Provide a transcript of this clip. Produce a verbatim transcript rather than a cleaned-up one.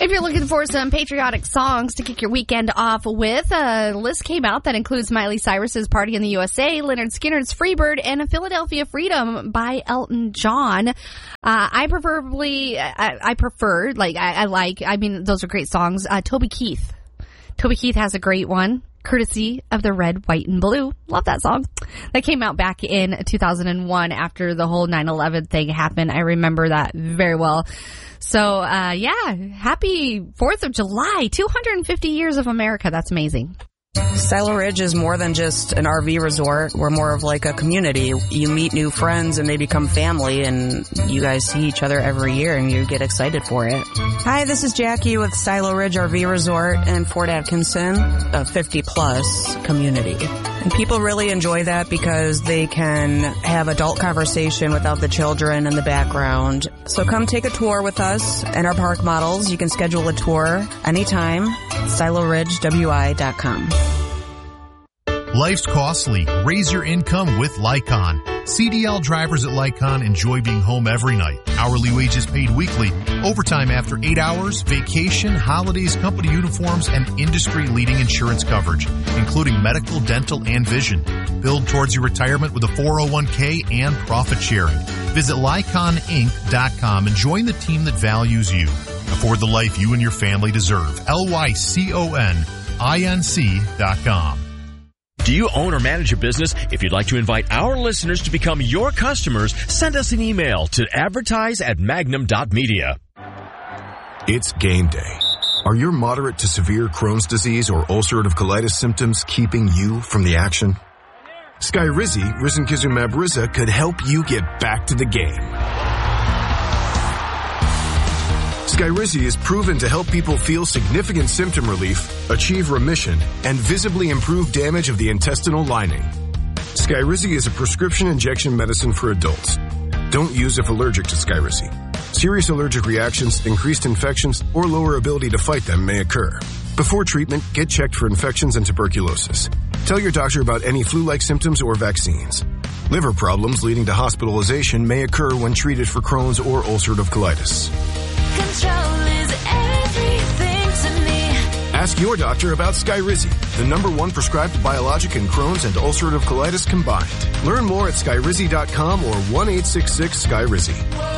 If you're looking for some patriotic songs to kick your weekend off with, a list came out that includes Miley Cyrus's Party in the U S A, Lynyrd Skynyrd's Freebird, and Philadelphia Freedom by Elton John. Uh, I preferably, I, I prefer, like, I, I like, I mean, those are great songs. Uh, Toby Keith. Toby Keith has a great one, courtesy of the Red, White, and Blue. Love that song. That came out back in two thousand one after the whole nine eleven thing happened. I remember that very well. So, uh, yeah, happy fourth of July, two hundred fifty years of America. That's amazing. Silo Ridge is more than just an R V resort. We're more of like a community. You meet new friends and they become family, and you guys see each other every year and you get excited for it. Hi, this is Jackie with Silo Ridge R V Resort in Fort Atkinson, a fifty plus community. And people really enjoy that because they can have adult conversation without the children in the background. So come take a tour with us and our park models. You can schedule a tour anytime. Silo Ridge W I dot com. Life's costly. Raise your income with Lycon. C D L drivers at Lycon enjoy being home every night. Hourly wages paid weekly. Overtime after eight hours, vacation, holidays, company uniforms, and industry-leading insurance coverage, including medical, dental, and vision. Build towards your retirement with a four oh one k and profit sharing. Visit Lycon Inc dot com and join the team that values you. Afford the life you and your family deserve. L Y C O N I N C dot com. Do you own or manage a business? If you'd like to invite our listeners to become your customers, send us an email to advertise at magnum dot media. It's game day. Are your moderate to severe Crohn's disease or ulcerative colitis symptoms keeping you from the action? Skyrizi, risankizumab Riza, could help you get back to the game. Skyrizi is proven to help people feel significant symptom relief, achieve remission, and visibly improve damage of the intestinal lining. Skyrizi is a prescription injection medicine for adults. Don't use if allergic to Skyrizi. Serious allergic reactions, increased infections, or lower ability to fight them may occur. Before treatment, get checked for infections and tuberculosis. Tell your doctor about any flu-like symptoms or vaccines. Liver problems leading to hospitalization may occur when treated for Crohn's or ulcerative colitis. Control is everything to me. Ask your doctor about Skyrizi, the number one prescribed biologic in Crohn's and ulcerative colitis combined. Learn more at skyrizi dot com or one eight six six Skyrizi.